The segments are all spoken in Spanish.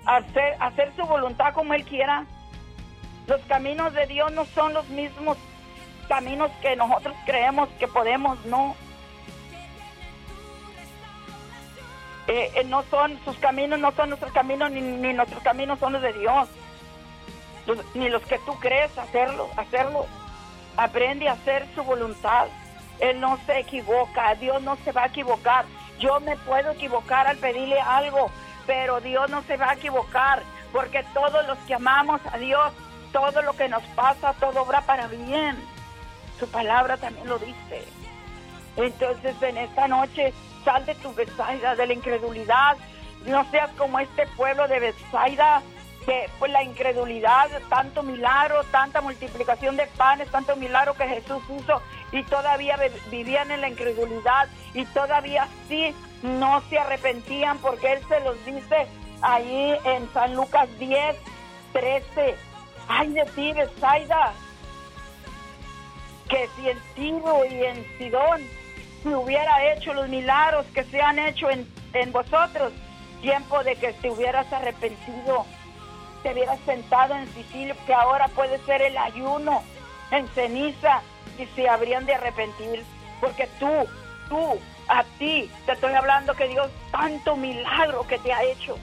hacer su voluntad como Él quiera. Los caminos de Dios no son los mismos caminos que nosotros creemos que podemos, no. No son sus caminos, no son nuestros caminos, ni nuestros caminos son los de Dios. Ni los que tú crees hacerlo. Aprende a hacer su voluntad. Él no se equivoca, Dios no se va a equivocar. Yo me puedo equivocar al pedirle algo, pero Dios no se va a equivocar, porque todos los que amamos a Dios, todo lo que nos pasa, todo obra para bien. Su palabra también lo dice. Entonces, en esta noche, sal de tu Betsaida, de la incredulidad. No seas como este pueblo de Betsaida, que pues la incredulidad, tanto milagro, tanta multiplicación de panes, tanto milagro que Jesús hizo, y todavía vivían en la incredulidad, y todavía sí no se arrepentían, porque Él se los dice ahí en San Lucas 10:13. Ay de ti, Betsaida, que si en Tiro y en Sidón se hubiera hecho los milagros que se han hecho en vosotros, tiempo de que te hubieras arrepentido, te hubieras sentado en Sicilia, que ahora puede ser el ayuno en ceniza, y se habrían de arrepentir, porque a ti te estoy hablando que Dios tanto milagro que te ha hecho,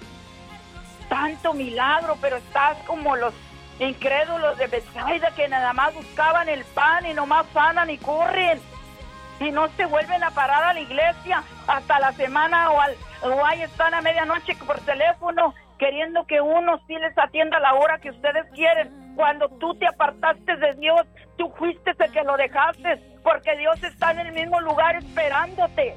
tanto milagro, pero estás como los incrédulos de Betsaida, que nada más buscaban el pan y nomás sanan y corren y no se vuelven a parar a la iglesia hasta la semana, o ahí están a medianoche por teléfono queriendo que uno sí les atienda a la hora que ustedes quieren. Cuando tú te apartaste de Dios, tú fuiste el que lo dejaste, porque Dios está en el mismo lugar esperándote,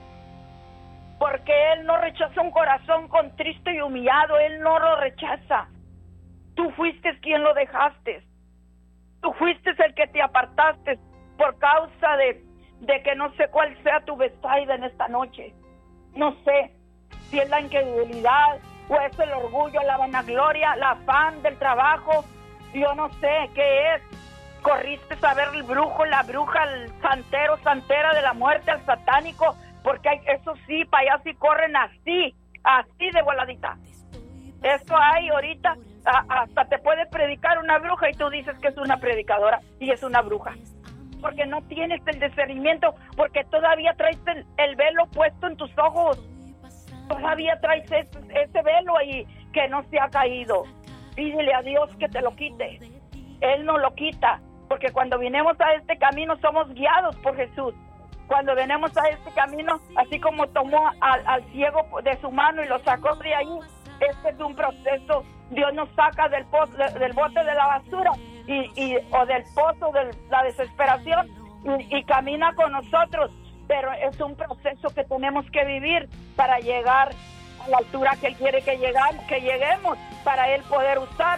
porque Él no rechaza un corazón contrito y humillado. Él no lo rechaza. Tú fuiste quien lo dejaste. Tú fuiste el que te apartaste por causa de que no sé cuál sea tu Betsaida en esta noche. No sé si es la incredulidad, o es el orgullo, la vanagloria, el afán del trabajo. Yo no sé qué es. Corriste a ver el brujo, la bruja, el santero, santera de la muerte, al satánico, porque eso sí, para allá sí corren así de voladita. Esto hay ahorita, hasta te puede predicar una bruja y tú dices que es una predicadora y es una bruja, porque no tienes el discernimiento, porque todavía traes el velo puesto en tus ojos, todavía traes ese velo ahí que no se ha caído. Pídele a Dios que te lo quite. Él no lo quita, porque cuando vinimos a este camino somos guiados por Jesús. Cuando venimos a este camino, así como tomó al ciego de su mano y lo sacó de ahí, este es un proceso. Dios nos saca del bote de la basura o del pozo de la desesperación y camina con nosotros, pero es un proceso que tenemos que vivir para llegar a la altura que Él quiere que lleguemos, para Él poder usar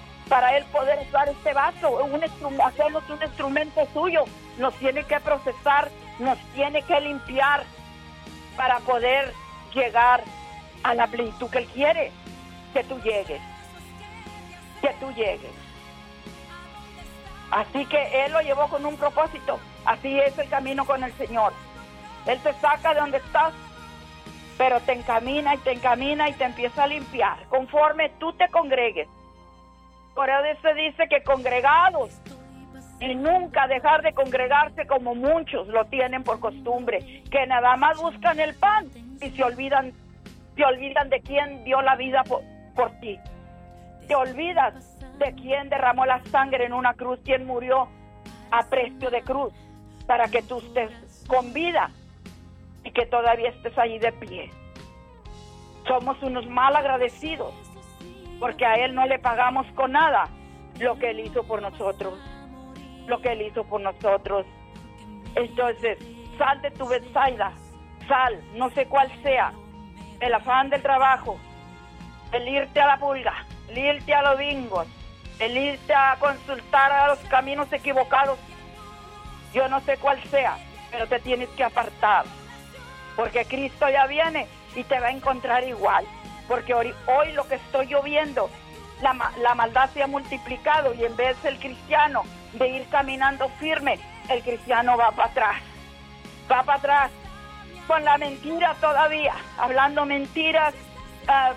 este vaso, hacernos un instrumento suyo. Nos tiene que procesar, nos tiene que limpiar para poder llegar a la plenitud que Él quiere que tú llegues. Así que Él lo llevó con un propósito. Así es el camino con el Señor. Él te saca de donde estás, pero te encamina y te empieza a limpiar conforme tú te congregues. Por eso se dice que congregados, y nunca dejar de congregarse como muchos lo tienen por costumbre, que nada más buscan el pan y se olvidan de quién dio la vida por ti. Te olvidas de quién derramó la sangre en una cruz, quién murió a precio de cruz para que tú estés con vida y que todavía estés allí de pie. Somos unos mal agradecidos, porque a Él no le pagamos con nada lo que Él hizo por nosotros. Entonces, sal de tu Betsaida, sal, no sé cuál sea, el afán del trabajo, el irte a la pulga, el irte a los bingos, el irte a consultar a los caminos equivocados. Yo no sé cuál sea, pero te tienes que apartar, porque Cristo ya viene y te va a encontrar igual, porque hoy lo que estoy yo viendo, la maldad se ha multiplicado, y en vez del cristiano de ir caminando firme, el cristiano va para atrás, con la mentira todavía, hablando mentiras,